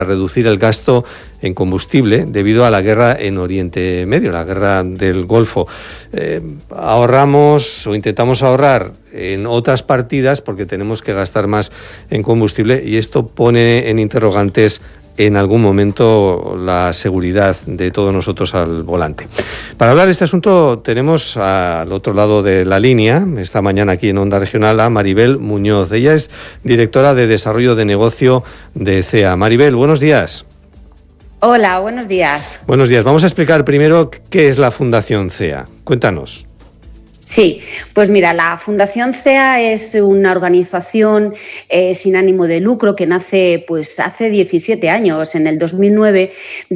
reducir el gasto en combustible debido a la guerra en Oriente Medio, la guerra del Golfo. Ahorramos o intentamos ahorrar en otras partidas porque tenemos que gastar más en combustible y esto pone en interrogantes en algún momento la seguridad de todos nosotros al volante. Para hablar de este asunto tenemos al otro lado de la línea, esta mañana aquí en Onda Regional, a Maribel Muñoz. Ella es directora de Desarrollo de Negocio de CEA. Maribel, buenos días. Hola, buenos días. Buenos días. Vamos a explicar primero qué es la Fundación CEA. Cuéntanos. Sí, pues mira, la Fundación CEA es una organización sin ánimo de lucro que nace pues hace 17 años, en el 2009,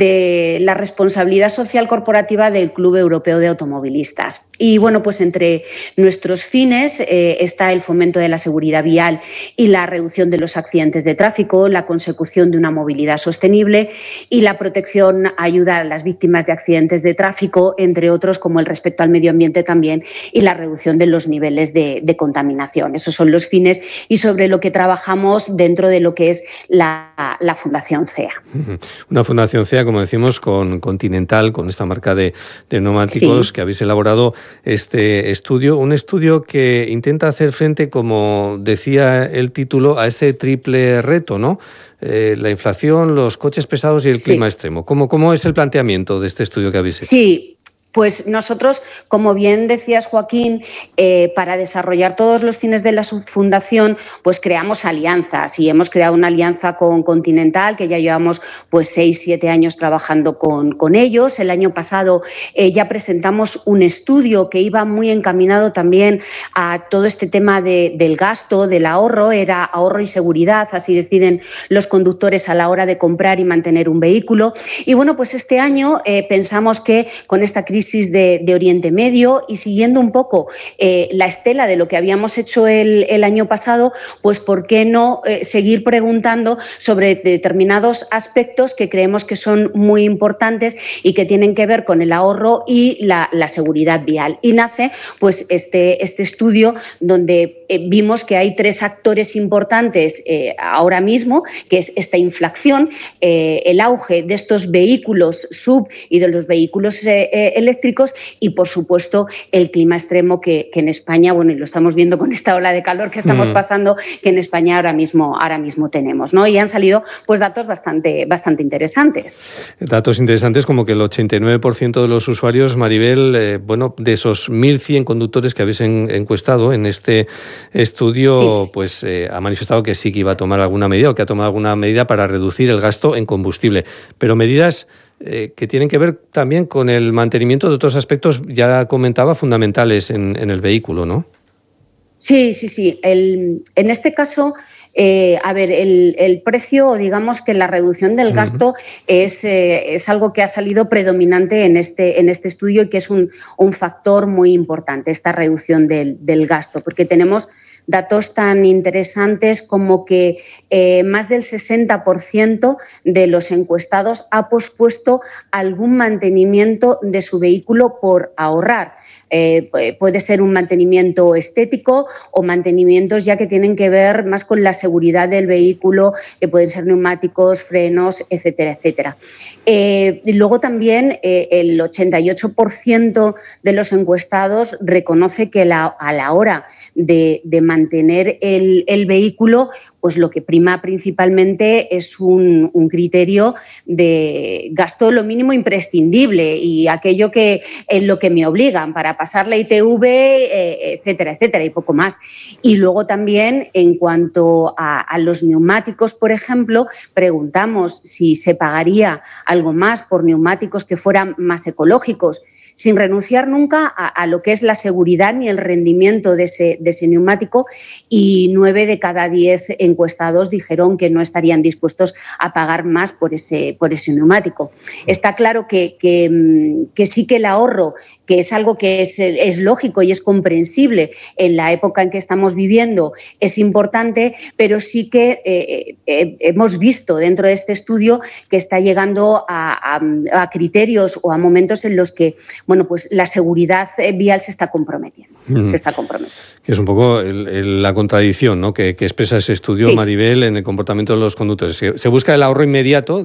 de la responsabilidad social corporativa del Club Europeo de Automovilistas. Y bueno, pues entre nuestros fines está el fomento de la seguridad vial y la reducción de los accidentes de tráfico, la consecución de una movilidad sostenible y la protección, ayuda a las víctimas de accidentes de tráfico, entre otros, como el respeto al medio ambiente también, y la reducción de los niveles de contaminación. Esos son los fines y sobre lo que trabajamos dentro de lo que es la Fundación CEA. Una Fundación CEA, como decimos, con Continental, con esta marca de neumáticos, sí, que habéis elaborado este estudio. Un estudio que intenta hacer frente, como decía el título, a ese triple reto, ¿no? La inflación, los coches pesados y el clima extremo. ¿Cómo es el planteamiento de este estudio que habéis hecho? Sí. Pues nosotros, como bien decías, Joaquín, para desarrollar todos los fines de la fundación, pues creamos alianzas y hemos creado una alianza con Continental, que ya llevamos pues 6-7 años trabajando con ellos. El año pasado ya presentamos un estudio que iba muy encaminado también a todo este tema del gasto, del ahorro, era ahorro y seguridad, así deciden los conductores a la hora de comprar y mantener un vehículo. Y bueno, pues este año pensamos que con esta crisis de Oriente Medio y siguiendo un poco la estela de lo que habíamos hecho el año pasado, pues ¿por qué no seguir preguntando sobre determinados aspectos que creemos que son muy importantes y que tienen que ver con el ahorro y la seguridad vial? Y nace pues este estudio donde vimos que hay 3 actores importantes ahora mismo, que es esta inflación, el auge de estos vehículos sub y de los vehículos eléctricos y, por supuesto, el clima extremo que en España, bueno, y lo estamos viendo con esta ola de calor que estamos pasando, que en España ahora mismo tenemos, ¿no? Y han salido pues datos bastante interesantes. Datos interesantes como que el 89% de los usuarios, Maribel, bueno, de esos 1.100 conductores que habéis encuestado en este estudio, sí, pues ha manifestado que sí que iba a tomar alguna medida o que ha tomado alguna medida para reducir el gasto en combustible. Pero medidas que tienen que ver también con el mantenimiento de otros aspectos, ya comentaba, fundamentales en el vehículo, ¿no? Sí. En este caso, el precio, digamos que la reducción del gasto es algo que ha salido predominante en este estudio y que es un factor muy importante, esta reducción del gasto, porque tenemos datos tan interesantes como que más del 60% de los encuestados ha pospuesto algún mantenimiento de su vehículo por ahorrar. Puede ser un mantenimiento estético o mantenimientos ya que tienen que ver más con la seguridad del vehículo, que pueden ser neumáticos, frenos, etcétera, etcétera. Y luego también el 88% de los encuestados reconoce que a la hora de mantener el vehículo, pues lo que prima principalmente es un criterio de gasto lo mínimo imprescindible y aquello que es lo que me obligan para pasar la ITV, etcétera, etcétera, y poco más. Y luego también en cuanto a los neumáticos, por ejemplo, preguntamos si se pagaría algo más por neumáticos que fueran más ecológicos, sin renunciar nunca a lo que es la seguridad ni el rendimiento de ese neumático, y 9 de cada 10 encuestados dijeron que no estarían dispuestos a pagar más por ese neumático. Está claro que sí que el ahorro, que es algo que es lógico y es comprensible en la época en que estamos viviendo, es importante, pero sí que hemos visto dentro de este estudio que está llegando a criterios o a momentos en los que bueno, pues la seguridad vial se está comprometiendo. Se está comprometiendo. Que es un poco la contradicción, ¿no?, que expresa ese estudio, sí, Maribel, en el comportamiento de los conductores. Se busca el ahorro inmediato